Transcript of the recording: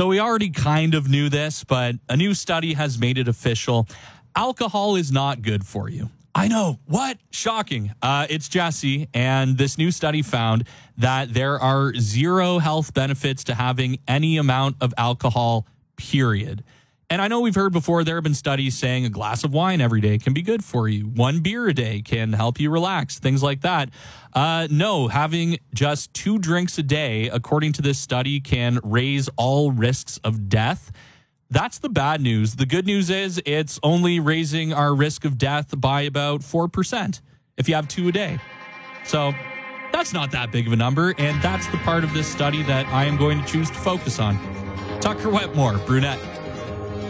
So we already kind of knew this, but a new study has made it official. Alcohol is not good for you. I know. What? Shocking. It's Jesse, and this new study found that there are 0 health benefits to having any amount of alcohol, period. And I know we've heard before there have been studies saying a glass of wine every day can be good for you. 1 beer a day can help you relax, things like that. No, having just 2 drinks a day, according to this study, can raise all risks of death. That's the bad news. The good news is it's only raising our risk of death by about 4% if you have 2 a day. So that's not that big of a number, and that's the part of this study that I am going to choose to focus on. Tucker Wetmore, Brunette.